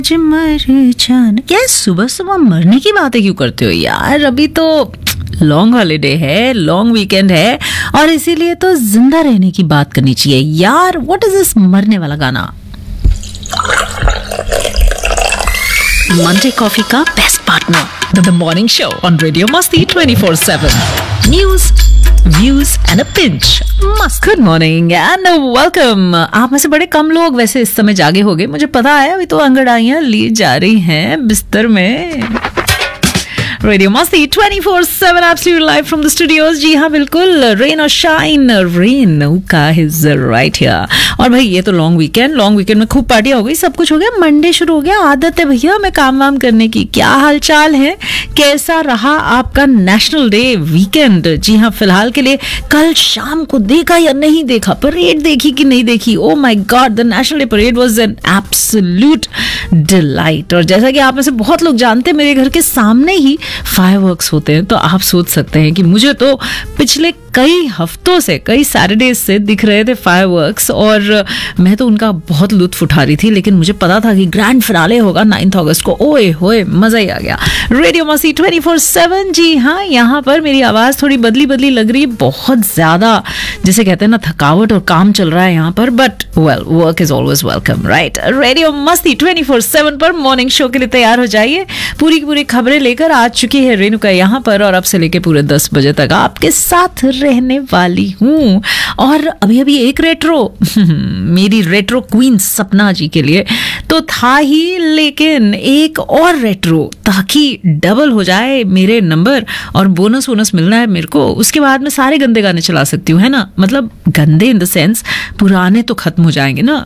मर जाना। क्या सुबह सुबह मरने की बातें क्यों करते हो यार? अभी तो लॉन्ग हॉलीडे है, लॉन्ग वीकेंड है और इसीलिए तो जिंदा रहने की बात करनी चाहिए यार। व्हाट इज दिस मरने वाला गाना? मंडे कॉफी का best partner, the morning show on radio मस्ती 24/7। News, views and a pinch मस्त। Good morning and welcome. आप में से बड़े कम लोग वैसे इस समय जागे होंगे, मुझे पता है। अभी तो अंगड़ाइयां ली जा रही हैं बिस्तर में। रेडियो मस्ती 24/7 absolutely live from the studios. जी हाँ बिल्कुल, रेन और शाइन, रेन का इज राइट हियर। और भाई ये तो लॉन्ग वीकेंड में खूब पार्टी हो गई, सब कुछ हो गया, मंडे शुरू हो गया। आदत है भैया मैं काम वाम करने की। क्या हालचाल है, कैसा रहा आपका नेशनल डे वीकेंड? जी हाँ, फिलहाल के लिए कल शाम को देखा या नहीं देखा, परेड देखी कि नहीं देखी? Oh my God, the national day parade was an absolute delight. और जैसा कि आप में से बहुत लोग जानते हैं, मेरे घर के सामने ही फायरवर्क्स होते हैं, तो आप सोच सकते हैं कि मुझे तो पिछले कई हफ्तों से, कई सैटरडे से दिख रहे थे फायरवर्क्स और मैं तो उनका बहुत लुत्फ उठा रही थी। लेकिन मुझे पता था कि ग्रैंड फिनाले होगा 9 अगस्त को। ओए होए, मजा ही आ गया। रेडियो मस्ती 24/7। जी हाँ, यहाँ पर मेरी आवाज थोड़ी बदली लग रही है, बहुत ज्यादा जिसे कहते हैं ना थकावट और काम चल रहा है यहाँ पर, but well, work is always welcome, right? Radio मस्ती 24/7 पर मॉर्निंग शो के लिए तैयार हो जाइए। पूरी की पूरी खबरें लेकर आ चुकी है रेणुका यहाँ पर, और अब से लेके पूरे 10 बजे तक आपके साथ रहने वाली हूँ। और अभी एक रेट्रो मेरी रेट्रो क्वीन सपना जी के लिए तो था ही, लेकिन एक और रेट्रो ताकि डबल हो जाए मेरे नंबर और बोनस मिलना है मेरे को। उसके बाद मैं सारे गंदे गाने चला सकती हूँ, है ना? मतलब गंदे इन द सेंस पुराने तो खत्म हो जाएंगे ना।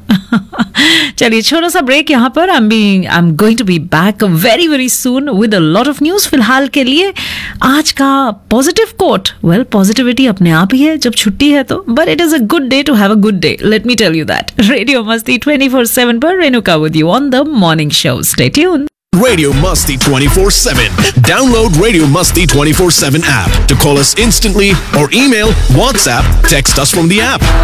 चलिए छोटा सा ब्रेक यहाँ पर। I am going to be back very very soon with a lot of news. फिलहाल के लिए आज का पॉजिटिव कोट, वेल पॉजिटिविटी अपने आप ही है जब छुट्टी है तो, but it is a good day to have a good day, let me tell you that. Radio मस्ती 24/7 पर Renuka with you on the morning show. Stay tuned. Radio Musty 24/7. Download Radio Musty 24/7 app to call us instantly or email, WhatsApp, text us from the app.